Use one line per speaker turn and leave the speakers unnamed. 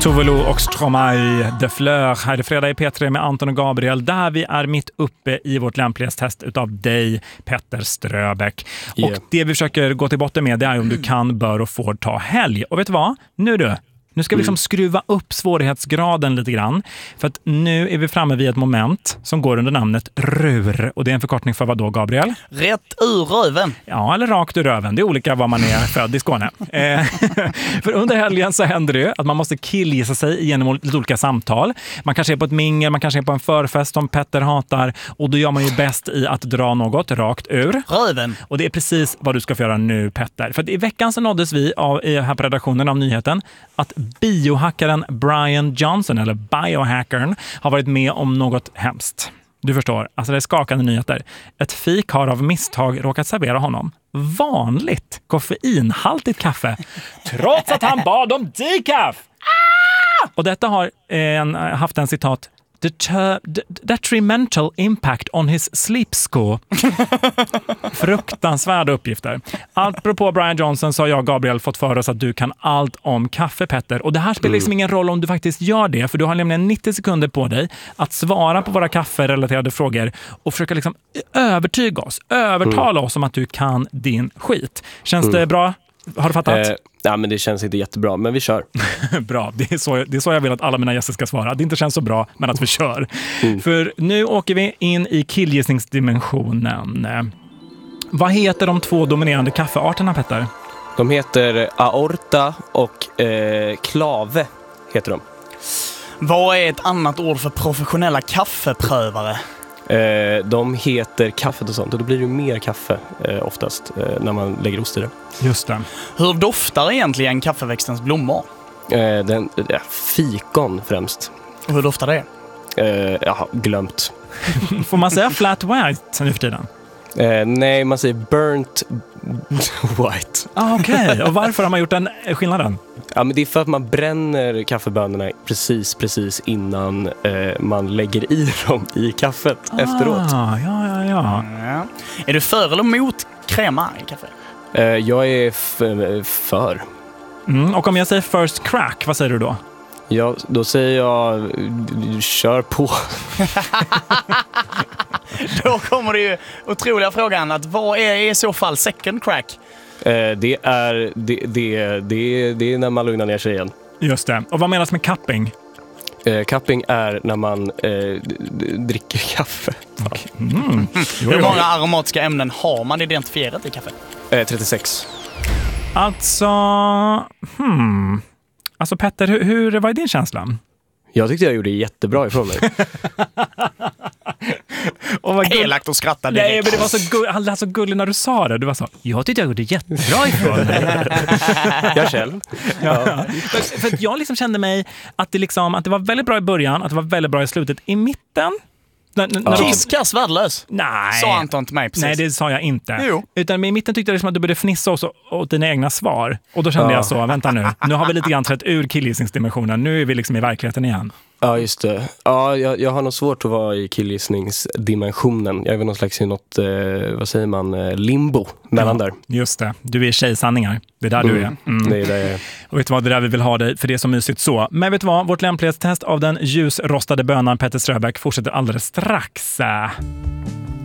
Tove Lo och Stromae de Fleur. Här är fredag i P3 med Anton och Gabriel, där vi är mitt uppe i vårt lämplighetstest utav dig, Petter Ströbeck. Yeah. Och det vi försöker gå till botten med, det är om du kan, bör och får ta helg. Och vet du vad? Nu ska vi liksom skruva upp svårighetsgraden lite grann. För att nu är vi framme vid ett moment som går under namnet RUR. Och det är en förkortning för vad då, Gabriel?
Rätt ur röven.
Ja, eller rakt ur röven. Det är olika var man är född i Skåne. För under helgen så händer det att man måste killgissa sig genom lite olika samtal. Man kanske är på ett mingel, man kanske är på en förfest som Petter hatar. Och då gör man ju bäst i att dra något rakt ur
röven.
Och det är precis vad du ska få göra nu, Petter. För i veckan så nåddes vi här på redaktionen av nyheten att biohackaren Brian Johnson, eller biohackern, har varit med om något hemskt. Du förstår, alltså det är skakande nyheter. Ett fik har av misstag råkat servera honom vanligt koffeinhaltigt kaffe, trots att han bad om decaf. Och detta har haft en citat: detrimental impact on his sleep score. Fruktansvärda uppgifter. Allt beror på Brian Johnson, så har jag, Gabriel, fått för oss att du kan allt om kaffe, Petter. Och det här spelar liksom ingen roll om du faktiskt gör det, för du har nämligen 90 sekunder på dig att svara på våra kafferelaterade frågor och försöka liksom övertala oss om att du kan din skit. Känns det bra? Har du fattat?
Ja, men det känns inte jättebra, men vi kör.
Bra, det är så jag vill att alla mina gäster ska svara. Det inte känns så bra, men att vi kör. För nu åker vi in i killgissningsdimensionen. Vad heter de två dominerande kaffearterna, Petter?
De heter aorta och klave heter de.
Vad är ett annat ord för professionella kaffeprövare?
De heter kaffet och sånt, och då blir det mer kaffe oftast när man lägger ost i det.
Just det.
Hur doftar egentligen kaffeväxtens blommor?
Fikon främst.
Och hur doftar det?
Jag har glömt.
Får man säga flat white nu för tiden?
Nej, man säger burnt white.
Okej. Och varför har man gjort den skillnaden?
Ja, men det är för att man bränner kaffebönorna precis innan man lägger i dem i kaffet efteråt.
Ja.
Är du för eller mot krema i kaffe?
Jag är för.
Och om jag säger first crack, vad säger du då?
Ja, då säger jag kör på.
Då kommer det ju otroliga frågan att vad är i så fall second crack?
Det är när man lugnar ner sig igen.
Just det. Och vad menas med cupping?
Cupping är när man dricker kaffe.
Okay.
Hur många aromatiska ämnen har man identifierat i kaffe?
36.
Alltså Petter, vad är din känsla?
Jag tyckte jag gjorde jättebra ifrån mig.
Elakt och skrattade.
Nej, men det var han lät så gullig när du sa det. Du var så, jag tyckte jag gjorde jättebra ifrån mig.
Jag själv.
Ja. För att jag liksom kände mig att det var väldigt bra i början, att det var väldigt bra i slutet. I mitten...
Kiskas värdelös.
Nej.
Sa Anton till mig precis.
Nej, det sa jag inte.
Jo.
Utan i mitten tyckte jag liksom att du började fnissa åt dina egna svar. Och då kände jag så, vänta nu. Nu har vi lite grann trätt ur killgissningsdimensionen. Nu är vi liksom i verkligheten igen.
Ja, just det. Ja, jag har nog svårt att vara i killgissningsdimensionen. Jag är väl någon slags i något, vad säger man, limbo mellan där.
Just det. Du är tjejsanningar. Det är där du är.
Det är det.
Och vet du vad, det är där vi vill ha dig, för det är så mysigt så. Men vet du vad, vårt lämplighetstest av den ljusrostade bönan Petter Ströbeck fortsätter alldeles strax.